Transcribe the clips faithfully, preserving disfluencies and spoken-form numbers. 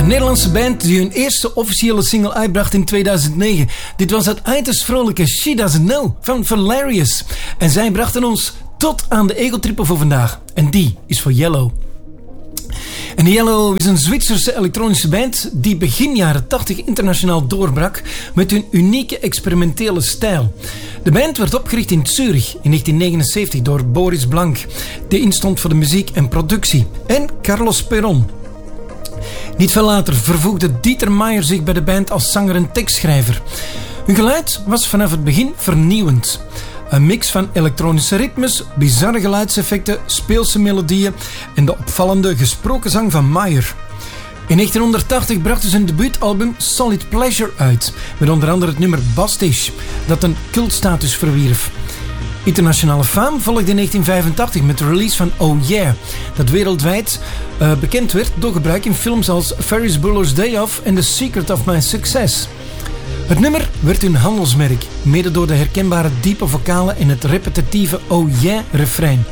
Nederlandse band die hun eerste officiële single uitbracht in tweeduizend negen. Dit was het uiterst vrolijke She Doesn't Know van Valerius. En zij brachten ons tot aan de egotrippen voor vandaag. En die is voor Yellow. En Yellow is een Zwitserse elektronische band die begin jaren tachtig internationaal doorbrak met hun unieke experimentele stijl. De band werd opgericht in Zurich in negentien negenenzeventig door Boris Blank, die instond voor de muziek en productie, en Carlos Perón. Niet veel later vervoegde Dieter Meijer zich bij de band als zanger en tekstschrijver. Hun geluid was vanaf het begin vernieuwend. Een mix van elektronische ritmes, bizarre geluidseffecten, speelse melodieën en de opvallende gesproken zang van Meijer. In negentienhonderdtachtig brachten ze hun debuutalbum Solid Pleasure uit, met onder andere het nummer Bastish, dat een cultstatus verwierf. Internationale faam volgde in negentien vijfentachtig met de release van Oh Yeah, dat wereldwijd uh, bekend werd door gebruik in films als Ferris Bueller's Day Off en The Secret of My Success. Het nummer werd hun handelsmerk, mede door de herkenbare diepe vocalen en het repetitieve Oh Yeah refrein.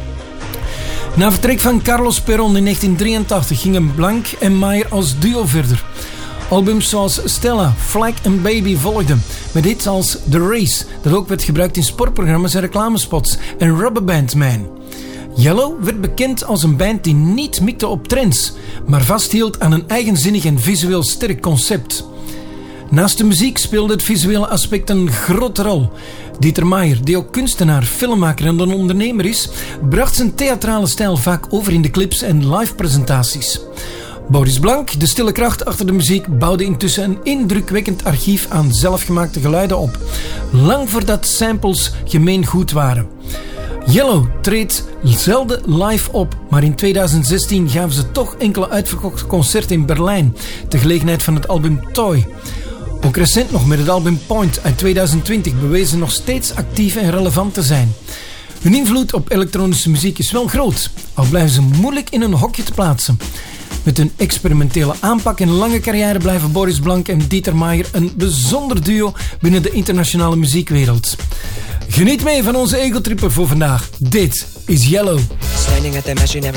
Na vertrek van Carlos Perón in negentien drieëntachtig gingen Blank en Meijer als duo verder. Albums zoals Stella, Flag and Baby volgden, met hits als The Race, dat ook werd gebruikt in sportprogramma's en reclamespots, en Rubber Band Man. Yellow werd bekend als een band die niet mikte op trends, maar vasthield aan een eigenzinnig en visueel sterk concept. Naast de muziek speelde het visuele aspect een grote rol. Dieter Meijer, die ook kunstenaar, filmmaker en een ondernemer is, bracht zijn theatrale stijl vaak over in de clips en live presentaties. Boris Blank, de stille kracht achter de muziek, bouwde intussen een indrukwekkend archief aan zelfgemaakte geluiden op. Lang voordat samples gemeengoed waren. Yellow treedt zelden live op, maar in tweeduizend zestien gaven ze toch enkele uitverkochte concerten in Berlijn, ter gelegenheid van het album Toy. Ook recent nog met het album Point uit tweeduizend twintig bewezen ze nog steeds actief en relevant te zijn. Hun invloed op elektronische muziek is wel groot, al blijven ze moeilijk in een hokje te plaatsen. Met hun experimentele aanpak en lange carrière blijven Boris Blank en Dieter Meijer een bijzonder duo binnen de internationale muziekwereld. Geniet mee van onze egotripper voor vandaag. Dit is Yellow. Standing at the match, you never